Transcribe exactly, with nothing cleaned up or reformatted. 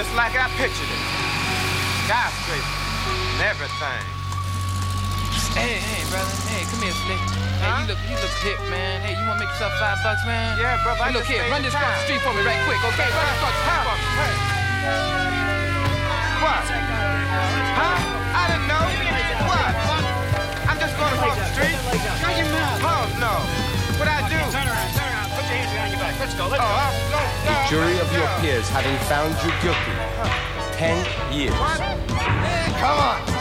just like I pictured it. Skyscraper and everything. Hey, hey, brother. Hey, come here, Slick. Hey, Huh? you look, you look hip, man. Hey, you wanna make yourself five bucks, man? Yeah, brother, I Hey, look just here, made run the this across the time. street for me right quick, okay? Run this across the street for me. Hey. What? Huh? I didn't know. What? I'm just going across the street. Shut your mouth. Oh, no. What'd I do? Turn around, turn around. Put your hands behind your back. Let's go, let's Oh, go. I, no, no. The jury of your no. peers having found you guilty. Ten years. What? Come on.